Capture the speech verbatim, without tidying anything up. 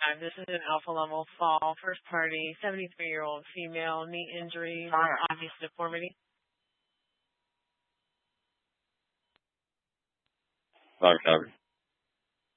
five. This is an alpha level fall, first party, seventy-three-year-old female, knee injury, obvious deformity. Five copy.